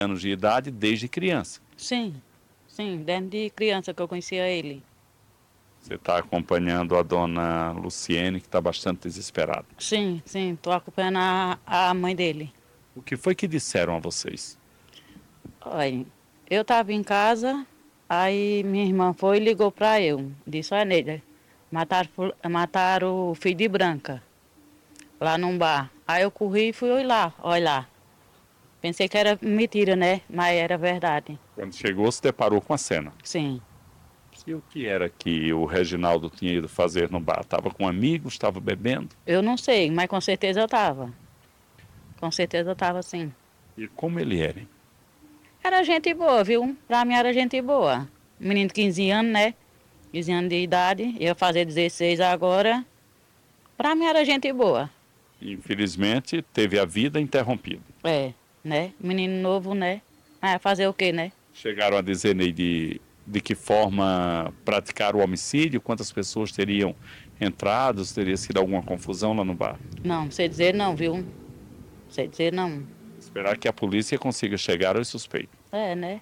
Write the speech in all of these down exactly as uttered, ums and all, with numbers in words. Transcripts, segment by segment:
anos de idade desde criança. Sim, sim, desde criança que eu conhecia ele. Você está acompanhando a dona Luciene, que está bastante desesperada. Sim, sim, estou acompanhando a, a mãe dele. O que foi que disseram a vocês? Olha, eu estava em casa, aí minha irmã foi e ligou para eu. Disse, olha, Neide, mataram, mataram o filho de Branca, lá num bar. Aí eu corri e fui olhar, olhar. Pensei que era mentira, né? Mas era verdade. Quando chegou, se deparou com a cena. Sim. E o que era que o Reginaldo tinha ido fazer no bar? Estava com amigos, estava bebendo? Eu não sei, mas com certeza eu estava. Com certeza eu estava, sim. E como ele era? Hein? Era gente boa, viu? Pra mim era gente boa. Menino de quinze anos, né? quinze anos de idade, ia fazer dezesseis agora. Pra mim era gente boa. Infelizmente, teve a vida interrompida. É, né? Menino novo, né? Mas fazer o quê, né? Chegaram a dizer, Neide, de que forma praticaram o homicídio? Quantas pessoas teriam entrado? Teria sido alguma confusão lá no bar? Não, sei dizer não, viu? Sei dizer não. Esperar que a polícia consiga chegar aos suspeitos. É, né?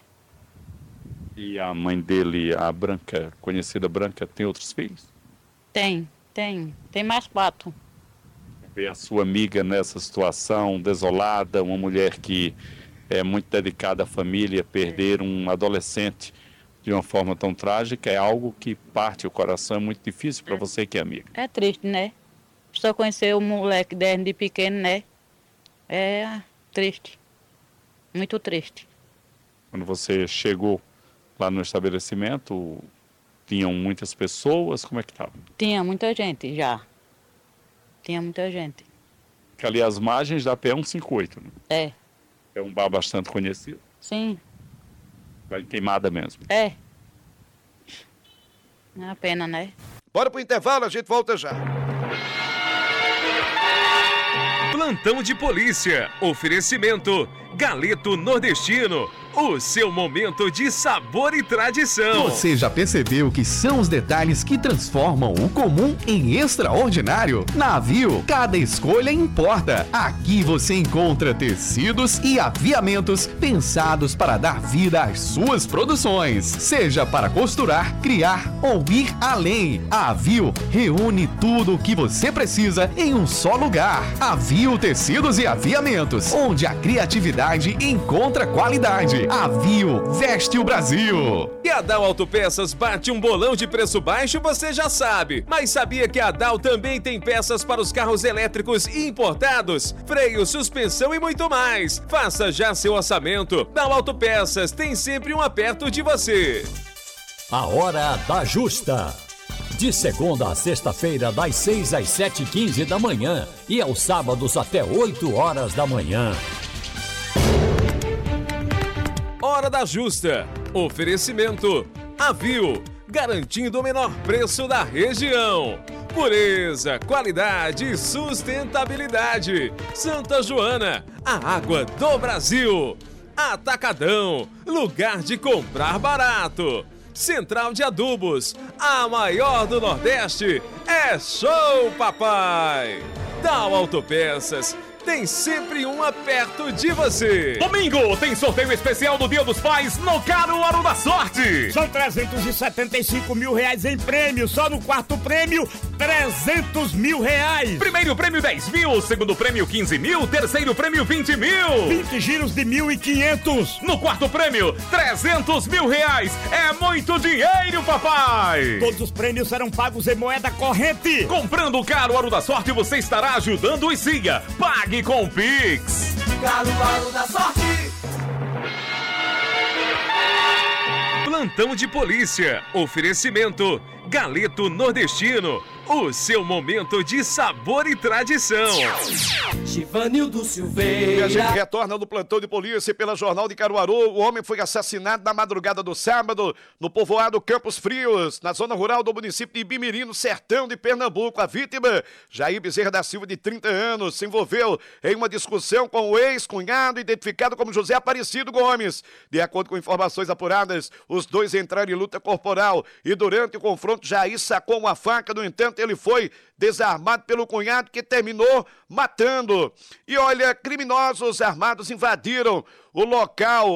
E a mãe dele, a Branca, conhecida Branca, tem outros filhos? Tem, tem. Tem mais quatro. Ver a sua amiga nessa situação desolada, uma mulher que é muito dedicada à família, perder um adolescente de uma forma tão trágica é algo que parte o coração, é muito difícil para você que é amiga. É triste, né? Só conhecer o moleque desde pequeno, né? É triste. Muito triste. Quando você chegou lá no estabelecimento, tinham muitas pessoas, como é que estava? Tinha muita gente já. Tinha muita gente. Que ali as margens da P cento e cinquenta e oito, né? É. É um bar bastante conhecido. Sim. Vai queimada mesmo. É. É uma pena, né? Bora pro intervalo, a gente volta já. Plantão de polícia. Oferecimento Galeto Nordestino. O seu momento de sabor e tradição. Você já percebeu que são os detalhes que transformam o comum em extraordinário? Na Avio, cada escolha importa. Aqui você encontra tecidos e aviamentos pensados para dar vida às suas produções. Seja para costurar, criar ou ir além. A Avio reúne tudo o que você precisa em um só lugar. Avio Tecidos e Aviamentos, onde a criatividade encontra qualidade. Avio veste o Brasil. E a Dal Autopeças bate um bolão de preço baixo, você já sabe. Mas sabia que a Dal também tem peças para os carros elétricos importados? Freio, suspensão e muito mais. Faça já seu orçamento. Dal Autopeças tem sempre um perto de você. A Hora da Justa. De segunda a sexta-feira, das seis às sete e quinze da manhã. E aos sábados até oito horas da manhã. Hora da Justa. Oferecimento Avio, garantindo o menor preço da região. Pureza, qualidade e sustentabilidade. Santa Joana, a água do Brasil. Atacadão, lugar de comprar barato. Central de Adubos, a maior do Nordeste. É show, papai! Dal Autopeças. Tem sempre uma perto de você. Domingo tem sorteio especial do Dia dos Pais no Caruaru da Sorte. São trezentos e setenta e cinco mil reais em prêmio. Só no quarto prêmio, trezentos mil reais. Primeiro prêmio dez mil, segundo prêmio quinze mil, terceiro prêmio vinte mil. vinte giros de mil e quinhentos. No quarto prêmio, trezentos mil reais. É muito dinheiro, papai. Todos os prêmios serão pagos em moeda corrente. Comprando o Caruaru da Sorte, você estará ajudando o Siga. Pague com o Pix. Caruaru da Sorte. Plantão de polícia. Oferecimento Galeto Nordestino. O seu momento de sabor e tradição. Givanildo Silveira. E a gente retorna no plantão de polícia pela Jornal de Caruaru. O homem foi assassinado na madrugada do sábado no povoado Campos Frios, na zona rural do município de Ibimirim, no sertão de Pernambuco. A vítima, Jair Bezerra da Silva, de trinta anos, se envolveu em uma discussão com o ex-cunhado, identificado como José Aparecido Gomes. De acordo com informações apuradas, os dois entraram em luta corporal e durante o confronto Jair sacou uma faca. No entanto, ele foi desarmado pelo cunhado, que terminou matando. E olha, criminosos armados invadiram o local